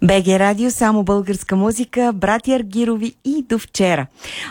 БГ Радио, само българска музика, братя Аргирови и до вчера.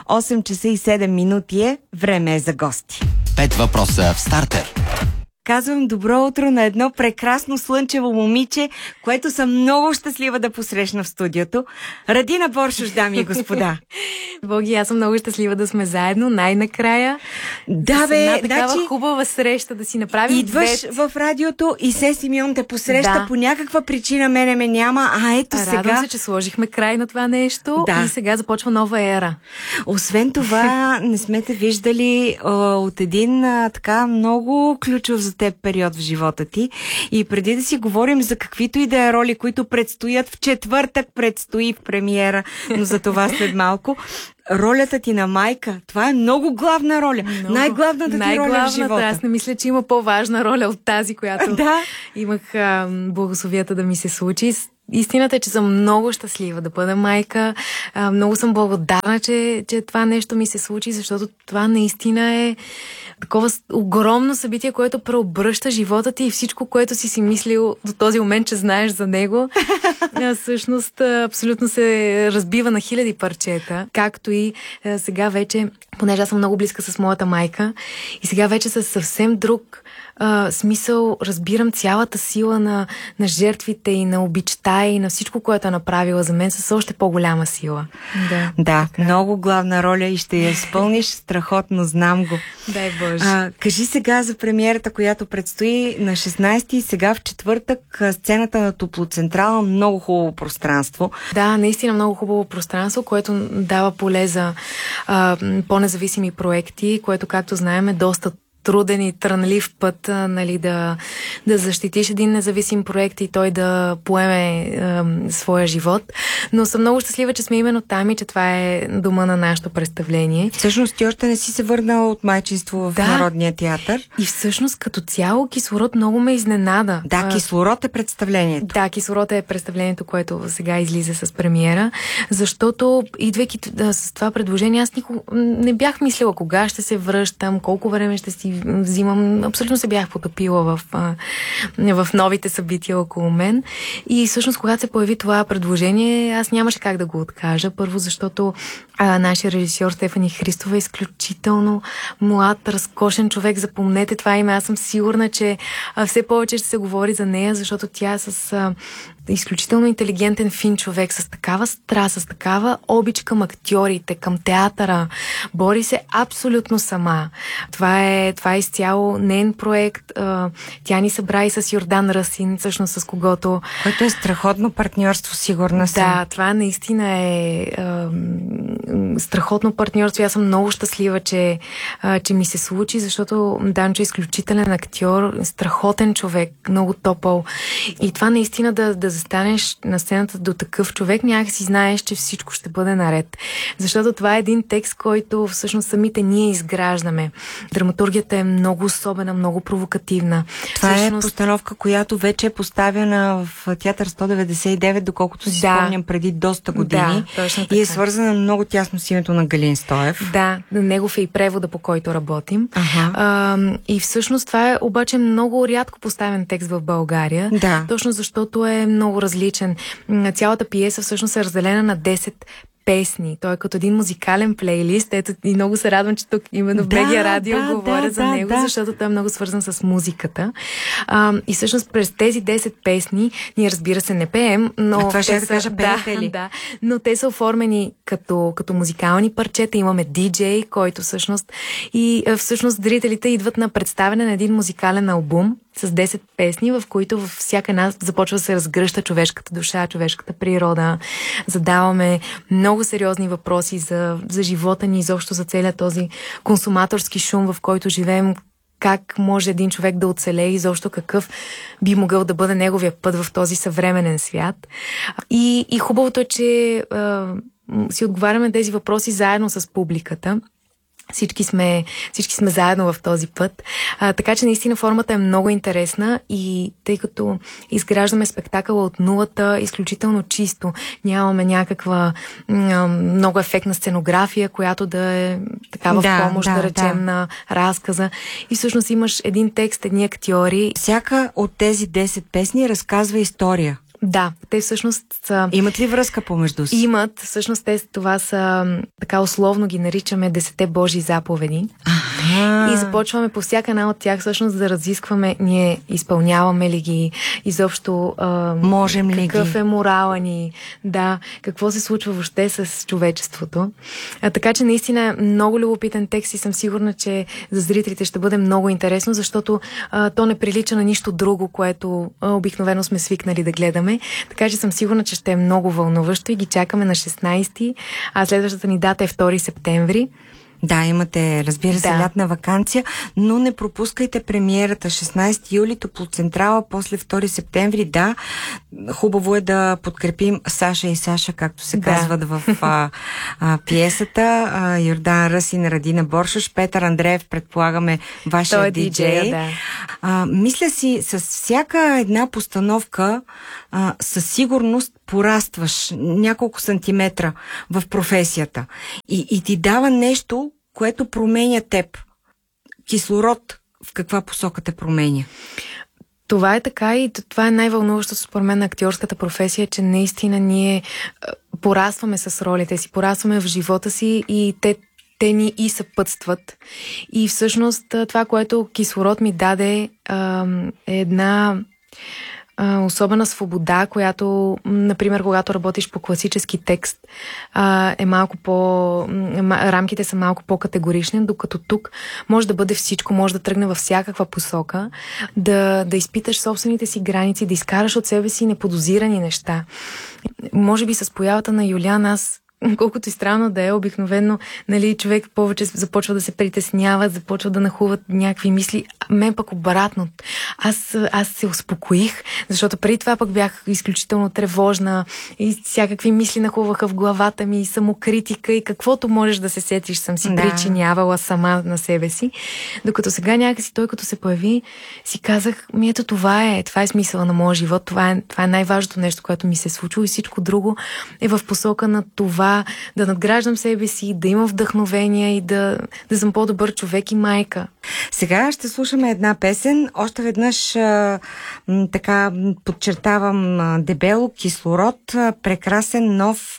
8 часа и 7 минути е, време е за гости. 5 въпроса в стартер. Казвам добро утро на едно прекрасно слънчево момиче, което съм много щастлива да посрещна в студиото. Радина Боршош, дами и господа. Боги, аз съм много щастлива да сме заедно, най-накрая. Да, бе, една такава хубава среща да си направим. Идваш в радиото и Се Симеон те посреща, по някаква причина мене ме няма, а ето сега... Радвам се, че сложихме край на това нещо и сега започва нова ера. Освен това, не сме те виждали от един така много ключов за теб период в живота ти. И преди да си говорим за каквито и да е роли, които предстоят в четвъртък, предстои в премиера, но за това след малко. Ролята ти на майка, това е много главна роля. Най-главната ти роля в живота. Аз не мисля, че има по-важна роля от тази, която имах благословията да ми се случи. Истината е, че съм много щастлива да бъда майка. Много съм благодарна, че това нещо ми се случи, защото това наистина е такова огромно събитие, което преобръща живота ти и всичко, което си мислил до този момент, че знаеш за него. Всъщност, абсолютно се разбива на хиляди парчета. Както и сега вече, понеже аз съм много близка с моята майка, и сега вече със съвсем друг смисъл разбирам цялата сила на жертвите и на обичта и на всичко, което е направила за мен с още по-голяма сила. Да, много главна роля и ще я изпълниш страхотно, знам го. Дай Боже. Кажи сега за премиерата, която предстои на 16 и сега в четвъртък, сцената на Топлоцентрала, много хубаво пространство. Да, наистина много хубаво пространство, което дава поле за по-независими проекти, което, както знаем, е доста труден и трънлив път, нали, да защитиш един независим проект и той да поеме своя живот. Но съм много щастлива, че сме именно там и че това е дома на нашето представление. Всъщност ти още не си се върнала от майчинство в Народния театър. И всъщност като цяло Кислород много ме изненада. Да, Кислород е представлението. Да, Кислород е представлението, което сега излиза с премиера, защото идвайки с това предложение, аз никога не бях мислила кога ще се връщам, колко време ще си взимам. Абсолютно се бях потопила в новите събития около мен. И всъщност, когато се появи това предложение, аз нямаше как да го откажа. Първо, защото нашия режисьор Стефани Христова е изключително млад, разкошен човек. Запомнете това име. Аз съм сигурна, че все повече ще се говори за нея, защото тя е с изключително интелигентен, фин човек, с такава страст, с такава обич към актьорите, към театъра. Бори се абсолютно сама. Това е изцяло нейн проект. Тя ни събра и с Йордан Расин, всъщност с когото... Което е страхотно партньорство, сигурна съм. Да, това наистина е страхотно партньорство. Аз съм много щастлива, че ми се случи, защото Данчо е изключителен актьор, страхотен човек, много топъл. И това наистина да застанеш на сцената до такъв човек, някак си знаеш, че всичко ще бъде наред. Защото това е един текст, който всъщност самите ние изграждаме. Драматургията е много особена, много провокативна. Това е постановка, която вече е поставена в Театър 199, доколкото си спомням преди доста години. Да, точно така. И е свързана много тясно с името на Галин Стоев. Да, негов е и превода, по който работим. И всъщност това е обаче много рядко поставен текст в България. Да. Точно защото е много различен. Цялата пиеса всъщност е разделена на 10 песни. Той е като един музикален плейлист. Ето, и много се радвам, че тук именно в БГ Радио говоря за него, защото той е много свързан с музиката. И всъщност през тези 10 песни ние, разбира се, не пеем, но това ще кажа, пеете ли? Да, но те са оформени като музикални парчета. Имаме диджей, който всъщност зрителите идват на представяне на един музикален албум с 10 песни, в които във всяка една започва да се разгръща човешката душа, човешката природа. Задаваме много сериозни въпроси за живота ни, изобщо за целият този консуматорски шум, в който живеем. Как може един човек да оцелее и защо какъв би могъл да бъде неговия път в този съвременен свят. И хубавото е, че си отговаряме тези въпроси заедно с публиката. Всички сме заедно в този път. Така че наистина формата е много интересна и тъй като изграждаме спектакъла от нулата, изключително чисто. Нямаме някаква много ефектна сценография, която да е такава в помощ, да речем, на разказа. И всъщност имаш един текст, едни актьори. Всяка от тези 10 песни разказва история. Да, те всъщност са... Имат ли връзка помежду си? Имат. Всъщност това са, така условно ги наричаме 10 Божии заповеди. И започваме по всяка една от тях всъщност да разискваме, ние изпълняваме ли ги, изобщо можем ли какъв ги? Е морала ни, да, какво се случва въобще с човечеството. Така че наистина е много любопитен текст и съм сигурна, че за зрителите ще бъде много интересно, защото то не прилича на нищо друго, което обикновено сме свикнали да гледаме. Така че съм сигурна, че ще е много вълнуващо и ги чакаме на 16, а следващата ни дата е 2 септември. Да, имате, разбира се, лятна ваканция, но не пропускайте премиерата 16 юли, Топлоцентрала, после 2 септември. Да, хубаво е да подкрепим Саша и Саша, както се казват в пиесата. Йордан Ръсин, Радина Боршаш, Петър Андреев, предполагаме, вашия диджей. Мисля си, с всяка една постановка със сигурност порастваш няколко сантиметра в професията и ти дава нещо, което променя теб. Кислород в каква посока те променя? Това е така и това е най-вълнуващото според мен на актьорската професия, че наистина ние порастваме с ролите си, порастваме в живота си и те ни и съпътстват. И всъщност това, което Кислород ми даде, е една особена свобода, която, например, когато работиш по класически текст, е малко рамките са малко по-категорични, докато тук може да бъде всичко, може да тръгне във всякаква посока, да изпиташ собствените си граници, да изкараш от себе си неподозирани неща. Може би с появата на Юлиан аз, колкото и странно да е, обикновено, нали, човек повече започва да се притеснява, започва да нахуват някакви мисли. Мен пък обратно. Аз се успокоих, защото преди това пък бях изключително тревожна и всякакви мисли нахуваха в главата ми и самокритика и каквото можеш да се сетиш съм си причинявала сама на себе си. Докато сега някакси той като се появи, си казах, ето това е смисъла на моя живот, това е най-важното нещо, което ми се е случило и всичко друго е в посока на това да надграждам себе си, да имам вдъхновение и да съм по-добър човек и майка. Сега ще слушаме една песен. Още веднъж така подчертавам дебело, Кислород, прекрасен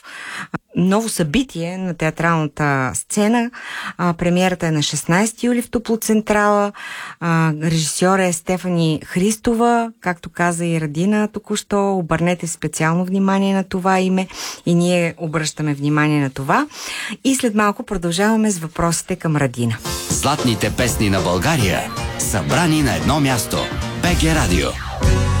ново събитие на театралната сцена. Премиерата е на 16 юли в Топлоцентрала. Режисьор е Стефани Христова, както каза и Радина току-що. Обърнете специално внимание на това име и ние обръщаме внимание на това. И след малко продължаваме с въпросите към Радина. Златните песни на България, събрани на едно място. БГ Радио.